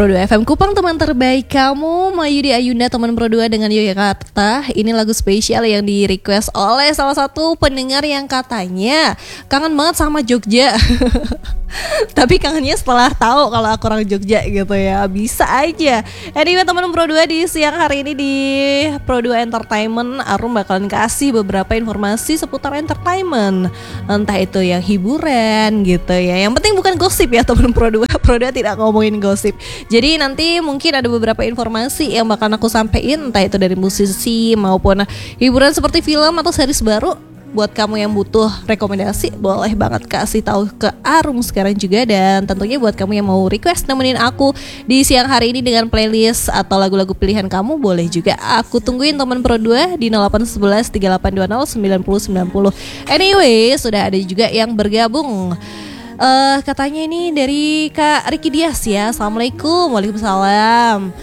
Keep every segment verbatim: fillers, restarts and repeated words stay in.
Pro dua F M Kupang, teman terbaik kamu. Mayudi Ayunda, teman Pro dua dengan Yogyakarta. Ini lagu spesial yang di request oleh salah satu pendengar yang katanya kangen banget sama Jogja. Tapi kangennya setelah tahu kalau aku orang Jogja gitu ya. Bisa aja. Anyway, teman Pro dua, di siang hari ini di Pro dua Entertainment, Arum bakalan kasih beberapa informasi seputar entertainment. Entah itu yang hiburan gitu ya. Yang penting bukan gosip ya teman Pro dua. Pro dua tidak ngomongin gosip. Jadi nanti mungkin ada beberapa informasi yang bakal aku sampein, entah itu dari musisi maupun hiburan seperti film atau series baru. Buat kamu yang butuh rekomendasi, boleh banget kasih tahu ke Arum sekarang juga. Dan tentunya buat kamu yang mau request nemenin aku di siang hari ini dengan playlist atau lagu-lagu pilihan kamu, boleh juga. Aku tungguin teman Pro dua di nol delapan satu satu tiga delapan dua nol sembilan nol sembilan nol. Anyway, sudah ada juga yang bergabung. Uh, katanya ini dari Kak Ricky Dias ya. Assalamualaikum. Waalaikumsalam.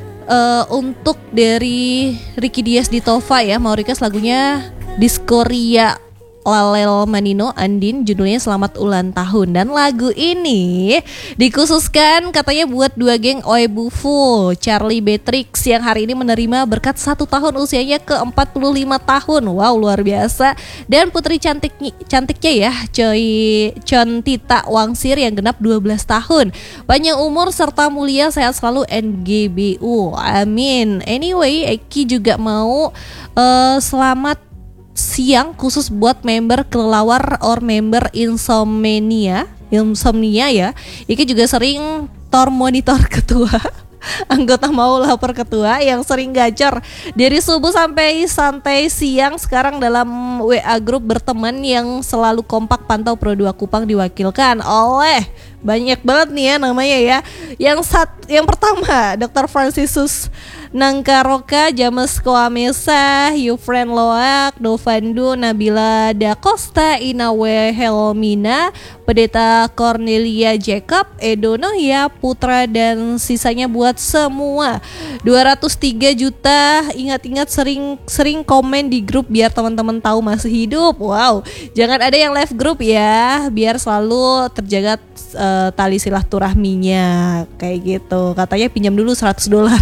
uh, Untuk dari Ricky Dias di Tova ya, mau request lagunya Diskoria Lalel Manino Andin, judulnya Selamat Ulang Tahun. Dan lagu ini dikhususkan katanya buat dua geng Oi Bufu, Charlie Beatrix yang hari ini menerima berkat satu tahun usianya ke empat puluh lima tahun. Wow, luar biasa. Dan putri cantik cantiknya ya, Choi Contita Wangsir yang genap dua belas tahun. Panjang umur serta mulia, sehat selalu, N G B U. Amin. Anyway, Eki juga mau uh, selamat siang khusus buat member kelelawar or member insomnia insomnia ya. Iki juga sering tor monitor ketua anggota mau lapor ketua yang sering gacor dari subuh sampai santai siang. Sekarang dalam W A grup berteman yang selalu kompak pantau Pro dua Kupang, diwakilkan oleh banyak banget nih ya namanya ya. Yang sat, yang pertama dokter Francisus Nangkaroka, James Koamesa, Yufren Loak, Dovandu, Nabila Da Costa, Inawe Helmina, Pendeta Cornelia Jacob, Edo Nohya Putra, dan sisanya buat semua. Dua ratus tiga juta. Ingat-ingat sering sering komen di grup biar teman-teman tahu masih hidup. Wow, jangan ada yang left grup ya, biar selalu terjaga uh, tali silaturahminya kayak gitu. Katanya pinjam dulu seratus dolar.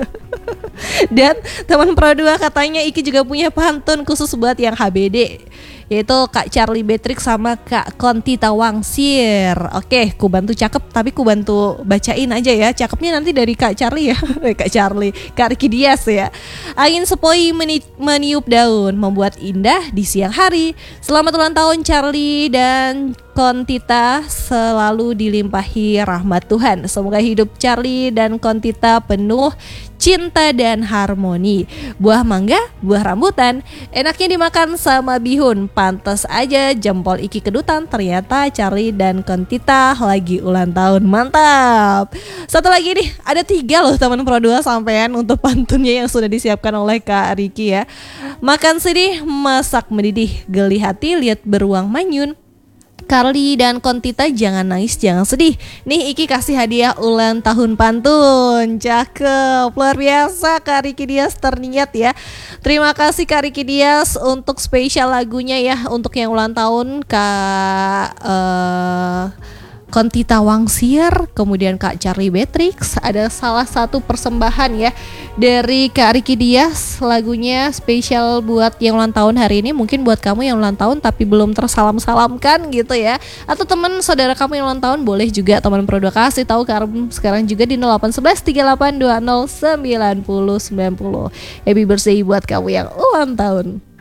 Dan teman Pro dua katanya Iki juga punya pantun khusus buat yang H B D, yaitu Kak Charlie Beatrix sama Kak Contita Wangsir. Oke, ku bantu cakep, tapi ku bantu bacain aja ya. Cakepnya nanti dari Kak Charlie ya. Kak Charlie, Kak Ricky Dias ya. Angin sepoi meni- meniup daun, membuat indah di siang hari. Selamat ulang tahun Charlie dan Contita, selalu dilimpahi rahmat Tuhan. Semoga hidup Charlie dan Contita penuh cinta dan harmoni. Buah mangga, buah rambutan, enaknya dimakan sama bihun. Pantas aja jempol Iki kedutan, ternyata Charlie dan Contita lagi ulang tahun. Mantap. Satu lagi nih, ada tiga loh teman Pro dua sampean untuk pantunnya yang sudah disiapkan oleh Kak Ricky ya. Makan sedih, masak mendidih, geli hati lihat beruang manyun. Carly dan Contita, jangan nangis, jangan sedih. Nih Iki kasih hadiah ulang tahun pantun. Cakep, luar biasa Kak Ricky Dias terniat ya. Terima kasih Kak Ricky Dias untuk spesial lagunya ya. Untuk yang ulang tahun Kak uh, Contita Wangsir, kemudian Kak Charlie Beatrix. Ada salah satu persembahan ya dari Kak Ricky Dias, lagunya spesial buat yang ulang tahun hari ini. Mungkin buat kamu yang ulang tahun tapi belum tersalam-salamkan gitu ya, atau teman saudara kamu yang ulang tahun, boleh juga teman Pro dua kasih tahu ke Arum sekarang juga di nol delapan satu satu tiga delapan dua nol sembilan nol sembilan nol. Happy birthday buat kamu yang ulang tahun.